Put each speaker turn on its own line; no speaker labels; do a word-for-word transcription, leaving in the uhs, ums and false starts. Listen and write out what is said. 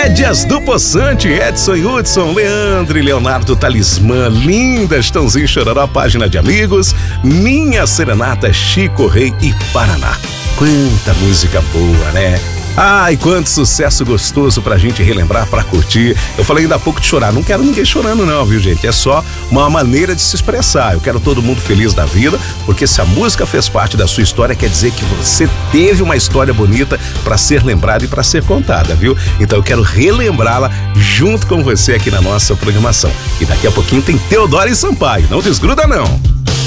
Rédeas do Poçante, Edson e Hudson, Leandro e Leonardo Talismã, Linda, Estãozinho Chororó, Página de Amigos, Minha Serenata, Chico Rei e Paraná. Quanta música boa, né? Ai, quanto sucesso gostoso pra gente relembrar, pra curtir. Eu falei ainda há pouco de chorar, não quero ninguém chorando não, viu, gente? É só uma maneira de se expressar. Eu quero todo mundo feliz da vida, porque se a música fez parte da sua história, quer dizer que você teve uma história bonita pra ser lembrada e pra ser contada, viu? Então eu quero relembrá-la junto com você aqui na nossa programação. E daqui a pouquinho tem Teodoro e Sampaio, não desgruda não.